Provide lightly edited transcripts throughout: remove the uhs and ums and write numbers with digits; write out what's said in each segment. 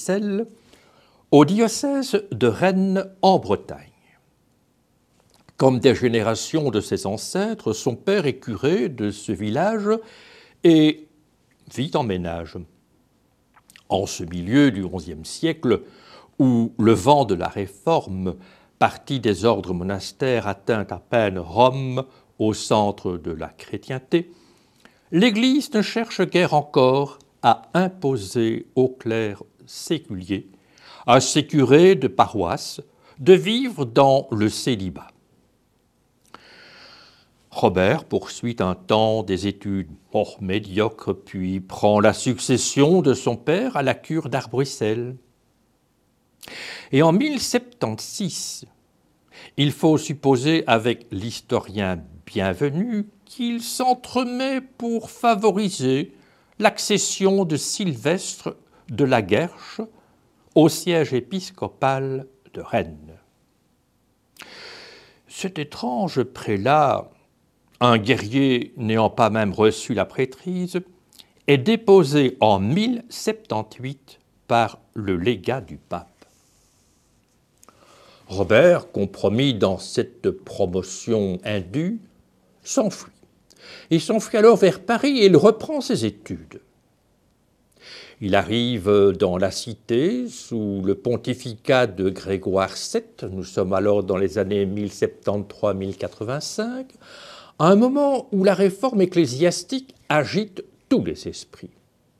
Celle au diocèse de Rennes en Bretagne. Comme des générations de ses ancêtres, son père est curé de ce village et vit en ménage. En ce milieu du XIe siècle, où le vent de la Réforme, parti des ordres monastères, atteint à peine Rome, au centre de la chrétienté, l'Église ne cherche guère encore à imposer aux clercs séculiers, à ses curés de paroisse, de vivre dans le célibat. Robert poursuit un temps des études médiocres, puis prend la succession de son père à la cure d'Arbrissel. Et en 1076, il faut supposer avec l'historien Bienvenu qu'il s'entremet pour favoriser l'accession de Sylvestre de la Guerche au siège épiscopal de Rennes. Cet étrange prélat, un guerrier n'ayant pas même reçu la prêtrise, est déposé en 1078 par le légat du pape. Robert, compromis dans cette promotion indue, s'enfuit. Il s'enfuit alors vers Paris et il reprend ses études. Il arrive dans la cité sous le pontificat de Grégoire VII, nous sommes alors dans les années 1073-1085, à un moment où la réforme ecclésiastique agite tous les esprits.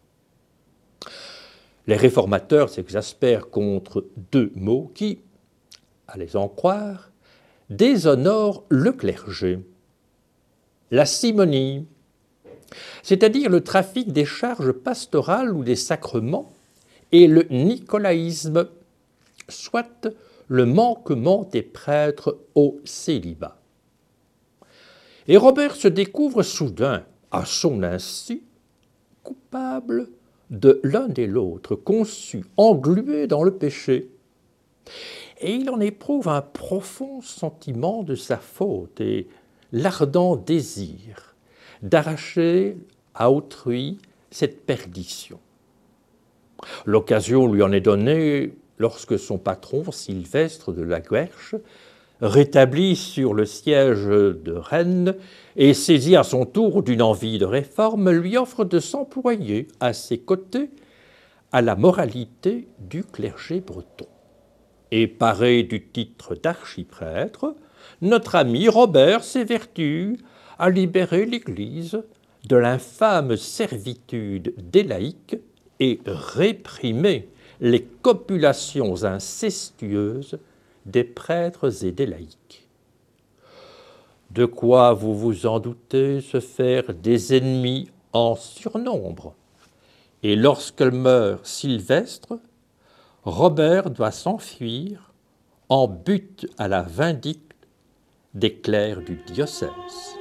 Les réformateurs s'exaspèrent contre deux mots qui, à les en croire, déshonorent le clergé. La simonie, c'est-à-dire le trafic des charges pastorales ou des sacrements, et le nicolaïsme, soit le manquement des prêtres au célibat. Et Robert se découvre soudain, à son insu, coupable de l'un et l'autre, conçu, englué dans le péché. Et il en éprouve un profond sentiment de sa faute et l'ardent désir d'arracher à autrui cette perdition. L'occasion lui en est donnée lorsque son patron, Sylvestre de la Guerche, rétabli sur le siège de Rennes et saisi à son tour d'une envie de réforme, lui offre de s'employer à ses côtés à la moralité du clergé breton. Et paré du titre d'archiprêtre, notre ami Robert s'évertue à libérer l'Église de l'infâme servitude des laïcs et réprimer les copulations incestueuses des prêtres et des laïcs. De quoi, vous vous en doutez, se faire des ennemis en surnombre. Et lorsqu'elle meurt Sylvestre, Robert doit s'enfuir en butte à la vindicte des clercs du diocèse.